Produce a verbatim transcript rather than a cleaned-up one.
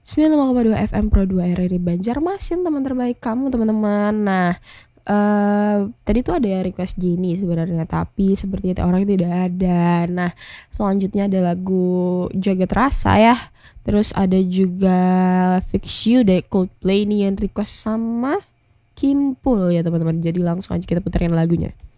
sembilan puluh lima koma dua F M Pro dua R R I Banjarmasin, teman terbaik kamu teman-teman. Nah, uh, tadi tuh ada yang request Jennie sebenarnya, tapi seperti itu orang tidak ada. Nah, selanjutnya ada lagu Jaga Terasa ya. Terus ada juga Fix You dari Coldplay nih yang request sama Kim Pool ya teman-teman. Jadi langsung aja kita puterin lagunya.